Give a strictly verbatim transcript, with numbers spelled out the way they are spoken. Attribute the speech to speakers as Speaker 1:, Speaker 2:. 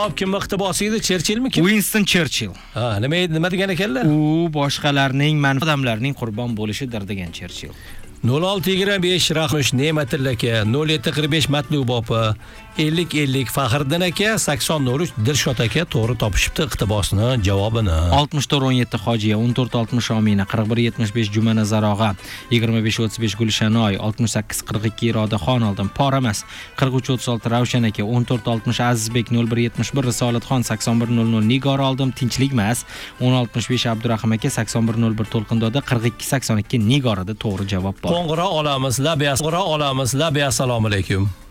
Speaker 1: Javob kim iqtibosi edi? Cherchillmi kim?
Speaker 2: Winston Churchill.
Speaker 1: Ha, nima edi, nima degan ekanlar?
Speaker 2: U boshqalarning manfaat odamlarning qurbon bo'lishidir degan Churchill.
Speaker 1: nol olti yigirma besh Rahmush Ne'matilla aka, nol yetti qirq besh Matlub opa, ellik ellik Faxriddin aka, sakson nol uch Dilshod aka to'g'ri topishibdi iqtibosni javobini.
Speaker 2: oltmish to'rt o'n yetti Hojiya, o'n to'rt oltmish Omina, qirq bir yetmish besh Jumana Zarog'a, yigirma besh o'ttiz besh Gulshanoy, oltmish sakkiz qirq ikki Irodaxon oldin, Poramas, qirq uch o'ttiz olti Ravshan aka, o'n to'rt oltmish Azizbek, nol bir yetmish bir Risolatxon, sakson bir nol nol Nigor oldim, Tinchlikmas, o'n oltmish besh Abdurahim aka, sakson bir nol bir To'lqindoda, qirq ikki sakson ikki Nigorida to'g'ri javob bor.
Speaker 1: Qo'ng'iroq olamiz, labiya, qo'ng'iroq olamiz, labiya, assalomu alaykum.